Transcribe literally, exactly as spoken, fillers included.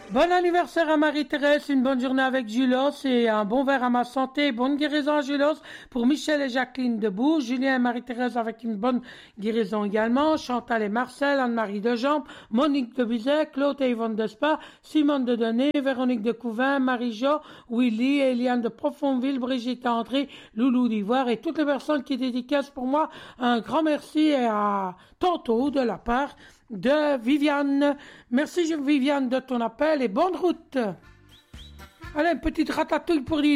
Bon anniversaire à Marie-Thérèse, une bonne journée avec Julos et un bon verre à ma santé, bonne guérison à Julos pour Michel et Jacqueline Debout, Julien et Marie-Thérèse avec une bonne guérison également, Chantal et Marcel, Anne-Marie de Jambe, Monique de Bizet, Claude et Yvonne d'Espa, Simone de Denet, Véronique de Couvin, Marie-Jo, Willy, Eliane de Profondville, Brigitte André, Loulou d'Ivoire et toutes les personnes qui dédicacent pour moi un grand merci et à tantôt de la part de Viviane. Merci Viviane de ton appel et bonne route. Allez, une petite ratatouille pour Lily.